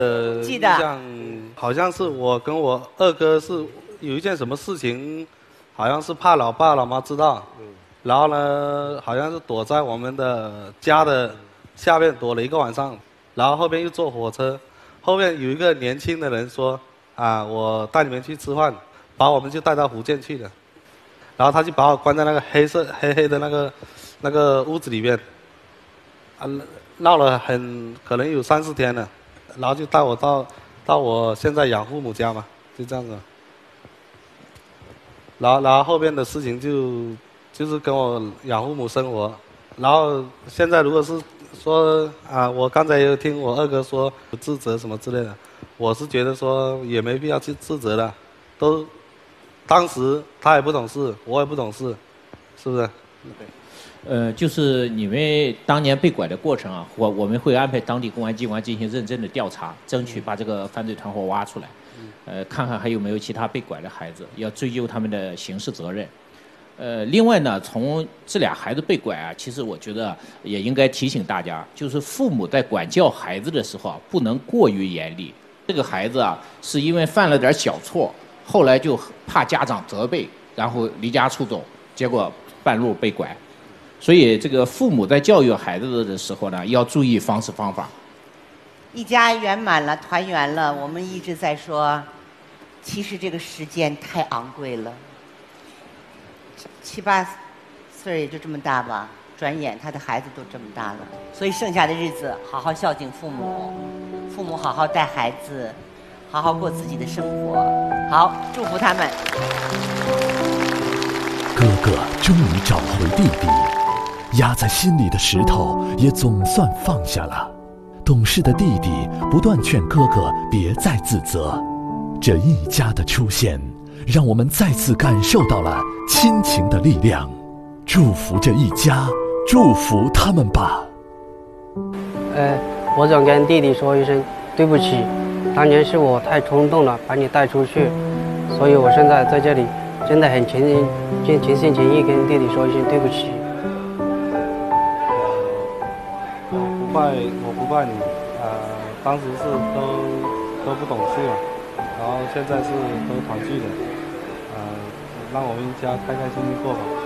记得好像是我跟我二哥是有一件什么事情，好像是怕老爸老妈知道，然后呢，好像是躲在我们的家的下面躲了一个晚上，然后后面又坐火车，后面有一个年轻的人说啊，我带你们去吃饭，把我们就带到福建去了，然后他就把我关在那个黑黑的那个屋子里面，啊，闹了可能有3、4天了，然后就带我到我现在养父母家嘛，就这样子。然后后面的事情就是跟我养父母生活，然后现在如果是说啊，我刚才也有听我二哥说不自责什么之类的，我是觉得说也没必要去自责的，当时他也不懂事，我也不懂事，是不是？ 就是你们当年被拐的过程啊，我们会安排当地公安机关进行认真的调查，争取把这个犯罪团伙挖出来。看看还有没有其他被拐的孩子，要追究他们的刑事责任。另外呢，从这俩孩子被拐啊，其实我觉得也应该提醒大家，就是父母在管教孩子的时候啊，不能过于严厉。这个孩子啊，是因为犯了点小错，后来就怕家长责备，然后离家出走，结果半路被拐。所以这个父母在教育孩子的时候呢，要注意方式方法。 一家圆满了，团圆了。我们一直在说，其实这个时间太昂贵了。7、8岁也就这么大吧，转眼他的孩子都这么大了。所以剩下的日子，好好孝敬父母，父母好好带孩子，好好过自己的生活。好，祝福他们。 哥哥终于找回弟弟，压在心里的石头也总算放下了。懂事的弟弟不断劝哥哥别再自责。这一家的出现，让我们再次感受到了亲情的力量。祝福这一家，祝福他们吧。 我想跟弟弟说一声对不起，当年是我太冲动了，把你带出去，所以我现在在这里真的很全心全意跟弟弟说一声对不起。 我不怪你，当时是都不懂事嘛，然后现在是都团聚的，让我们一家开开心心过吧。